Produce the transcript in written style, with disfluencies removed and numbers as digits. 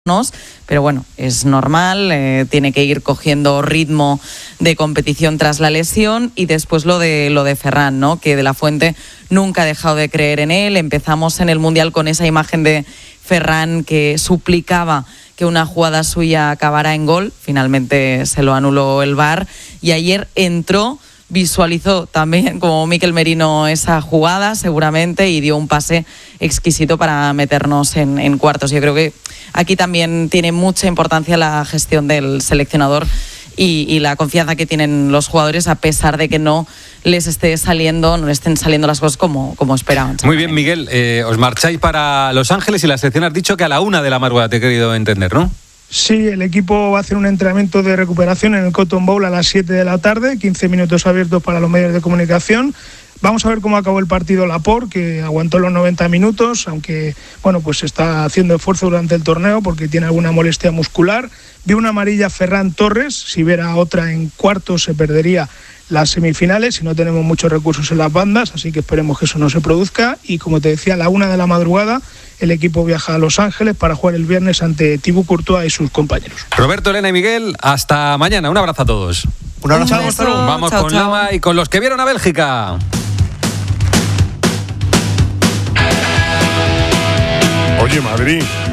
pero bueno, es normal, tiene que ir cogiendo ritmo de competición tras la lesión. Y después lo de Ferran, ¿no? Que De la Fuente nunca ha dejado de creer en él. Empezamos en el Mundial con esa imagen de Ferran que suplicaba que una jugada suya acabara en gol. Finalmente se lo anuló el VAR y ayer entró, visualizó también como Mikel Merino esa jugada seguramente y dio un pase exquisito para meternos en cuartos. Yo creo que aquí también tiene mucha importancia la gestión del seleccionador y la confianza que tienen los jugadores, a pesar de que no les estén saliendo las cosas como esperaban. Muy bien, Miguel, os marcháis para Los Ángeles y la selección has dicho que a la 1 de la madrugada, te he querido entender, ¿no? Sí, el equipo va a hacer un entrenamiento de recuperación en el Cotton Bowl a las 7 de la tarde, 15 minutos abiertos para los medios de comunicación. Vamos a ver cómo acabó el partido Laporte, que aguantó los 90 minutos, aunque pues está haciendo esfuerzo durante el torneo porque tiene alguna molestia muscular. Vio una amarilla Ferran Torres, si viera otra en cuartos se perdería las semifinales y no tenemos muchos recursos en las bandas, así que esperemos que eso no se produzca. Y como te decía, a la 1 de la madrugada el equipo viaja a Los Ángeles para jugar el viernes ante Thibaut Courtois y sus compañeros. Roberto, Elena y Miguel, hasta mañana. Un abrazo a todos. Un abrazo. Vamos con Lama y con los que vieron a Bélgica. Oye, Madrid,